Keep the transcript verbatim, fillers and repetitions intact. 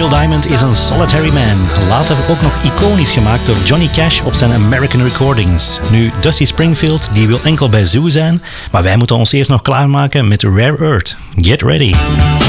Diamond is een solitary man. Later ook nog iconisch gemaakt door Johnny Cash op zijn American Recordings. Nu, Dusty Springfield die wil enkel bij Zoo zijn, maar wij moeten ons eerst nog klaarmaken met Rare Earth. Get ready.